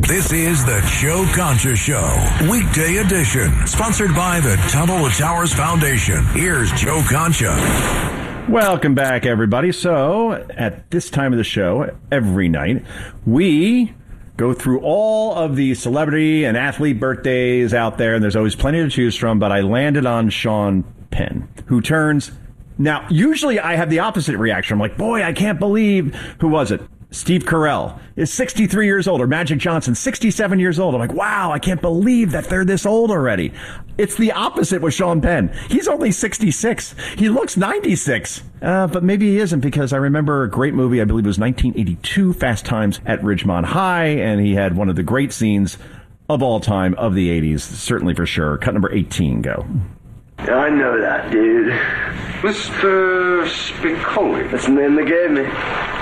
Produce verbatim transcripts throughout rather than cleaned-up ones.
This is the Joe Concha Show, weekday edition, sponsored by the Tunnel to Towers Foundation. Here's Joe Concha. Welcome back, everybody. So, at this time of the show, every night, we go through all of the celebrity and athlete birthdays out there, and there's always plenty to choose from, but I landed on Sean Penn, who turns... Now, usually I have the opposite reaction. I'm like, boy, I can't believe... Who was it? Steve Carell is sixty-three years old, or Magic Johnson, sixty-seven years old. I'm like, wow, I can't believe that they're this old already. It's the opposite with Sean Penn. He's only sixty-six. He looks ninety-six. Uh, but maybe he isn't, because I remember a great movie, I believe it was nineteen eighty-two, Fast Times at Ridgemont High, and he had one of the great scenes of all time of the eighties, certainly for sure. Cut number eighteen, go. I know that, dude. Mister Spicoli. That's the name they gave me.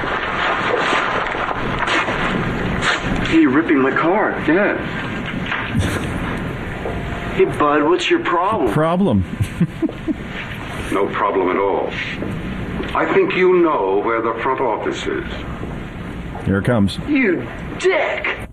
Hey, you're ripping my car. Yeah. Hey, bud, what's your problem? Problem? No problem at all. I think you know where the front office is. Here it comes. You dick!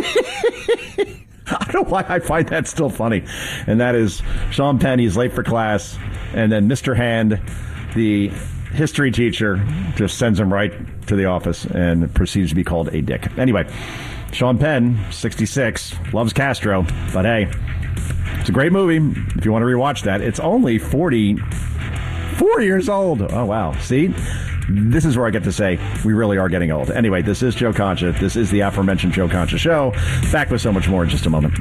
I don't know why I find that still funny. And that is Sean Penn. He's late for class. And then Mister Hand, the history teacher, just sends him right to the office and proceeds to be called a dick. Anyway, Sean Penn, sixty-six, loves Castro. But hey, it's a great movie. If you want to rewatch that, it's only forty-four years old. Oh, wow. See? This is where I get to say we really are getting old. Anyway, this is Joe Concha. This is the aforementioned Joe Concha Show. Back with so much more in just a moment.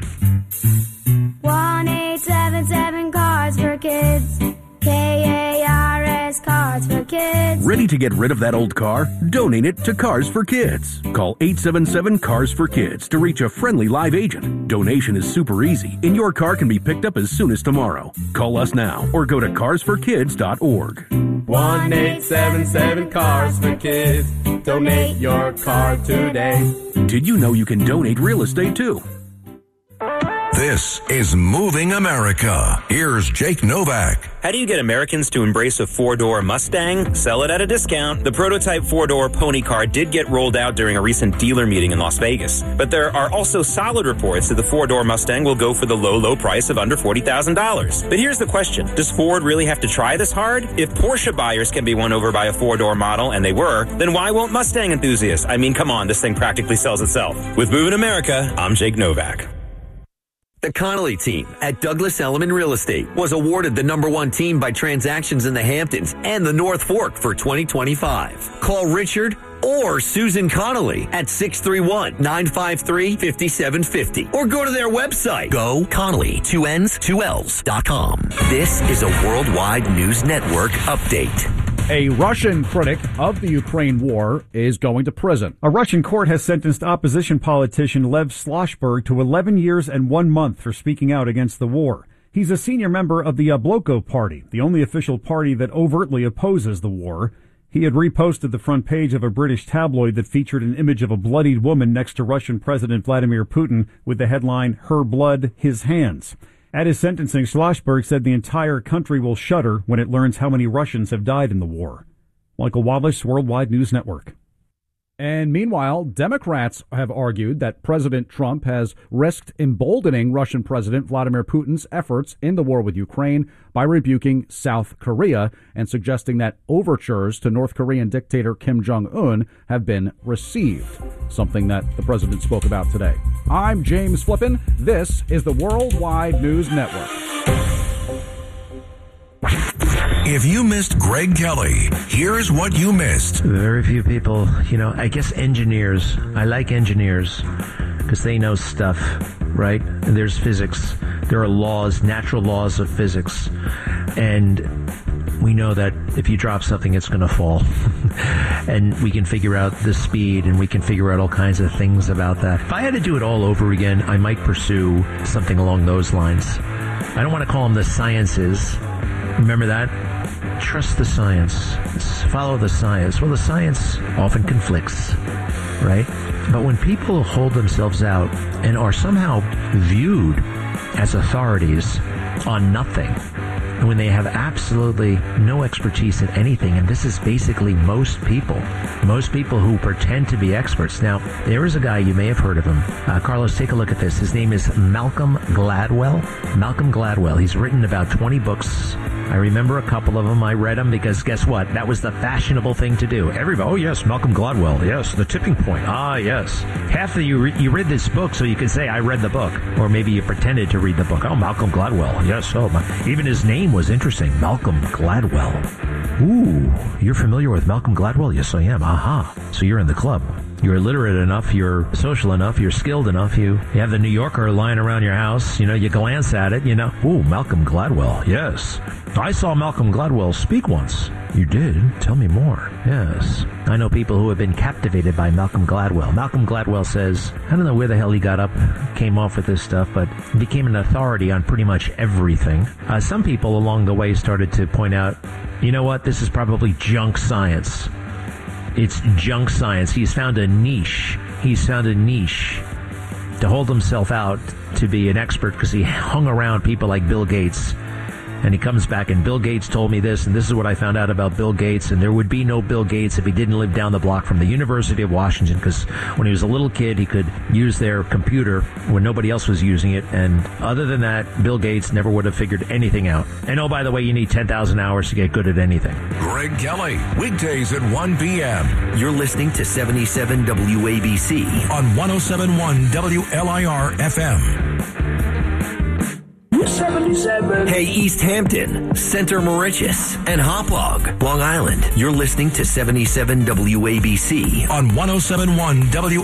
one eight seven seven Cars for Kids. K A R S Cars for Kids. Ready to get rid of that old car? Donate it to Cars for Kids. Call eight seven seven Cars for Kids to reach a friendly live agent. Donation is super easy, and your car can be picked up as soon as tomorrow. Call us now or go to cars for kids dot org. one eight seven seven Cars for Kids. Donate your car today. Did you know you can donate real estate too? This is Moving America. Here's Jake Novak. How do you get Americans to embrace a four-door Mustang? Sell it at a discount. The prototype four-door pony car did get rolled out during a recent dealer meeting in Las Vegas. But there are also solid reports that the four-door Mustang will go for the low, low price of under forty thousand dollars. But here's the question. Does Ford really have to try this hard? If Porsche buyers can be won over by a four-door model, and they were, then why won't Mustang enthusiasts? I mean, come on, this thing practically sells itself. With Moving America, I'm Jake Novak. The Connolly team at Douglas Elliman Real Estate was awarded the number one team by transactions in the Hamptons and the North Fork for twenty twenty-five. Call Richard or Susan Connolly at six three one, nine five three, five seven five zero or go to their website, go Connolly, two N's, two L's dot com. This is a Worldwide News Network update. A Russian critic of the Ukraine war is going to prison. A Russian court has sentenced opposition politician Lev Sloshberg to eleven years and one month for speaking out against the war. He's a senior member of the Yabloko Party, the only official party that overtly opposes the war. He had reposted the front page of a British tabloid that featured an image of a bloodied woman next to Russian President Vladimir Putin with the headline, "Her blood, his hands." At his sentencing, Sloshberg said the entire country will shudder when it learns how many Russians have died in the war. Michael Wallace, Worldwide News Network. And meanwhile, Democrats have argued that President Trump has risked emboldening Russian President Vladimir Putin's efforts in the war with Ukraine by rebuking South Korea and suggesting that overtures to North Korean dictator Kim Jong-un have been received, something that the president spoke about today. I'm James Flippin. This is the Worldwide News Network. If you missed Greg Kelly, here's what you missed. Very few people, you know, I guess engineers. I like engineers because they know stuff, right? And there's physics. There are laws, natural laws of physics. And we know that if you drop something, it's going to fall. And we can figure out the speed, and we can figure out all kinds of things about that. If I had to do it all over again, I might pursue something along those lines. I don't want to call them the sciences. Remember that? Trust the science. Follow the science. Well, the science often conflicts, right? But when people hold themselves out and are somehow viewed as authorities on nothing, when they have absolutely no expertise in anything, and this is basically most people, most people who pretend to be experts. Now, there is a guy, you may have heard of him. Uh, Carlos, take a look at this. His name is Malcolm Gladwell. Malcolm Gladwell. He's written about twenty books. I remember a couple of them. I read them because guess what? That was the fashionable thing to do. Everybody, oh yes, Malcolm Gladwell. Yes, The Tipping Point. Ah, yes. Half of you, re- you read this book so you can say, I read the book. Or maybe you pretended to read the book. Oh, Malcolm Gladwell. Yes, oh, my. Even his name was interesting. Malcolm Gladwell. Ooh, you're familiar with Malcolm Gladwell? Yes, I am. Aha. So you're in the club. You're literate enough, you're social enough, you're skilled enough, you, you have the New Yorker lying around your house, you know, you glance at it, you know, ooh, Malcolm Gladwell, yes. I saw Malcolm Gladwell speak once. You did? Tell me more. Yes. I know people who have been captivated by Malcolm Gladwell. Malcolm Gladwell says, I don't know where the hell he got up, came off with this stuff, but became an authority on pretty much everything. Uh, some people along the way started to point out, you know what, this is probably junk science. It's junk science. He's found a niche. He's found a niche to hold himself out to be an expert because he hung around people like Bill Gates. And he comes back, and Bill Gates told me this, and this is what I found out about Bill Gates, and there would be no Bill Gates if he didn't live down the block from the University of Washington, because when he was a little kid, he could use their computer when nobody else was using it, and other than that, Bill Gates never would have figured anything out. And oh, by the way, you need ten thousand hours to get good at anything. Greg Kelly, weekdays at one p.m. You're listening to seventy-seven W A B C on one oh seven point one W L I R F M. seventy-seven. Hey, East Hampton, Center Moriches, and Hauppauge, Long Island. You're listening to seventy-seven W A B C on one oh seven point one W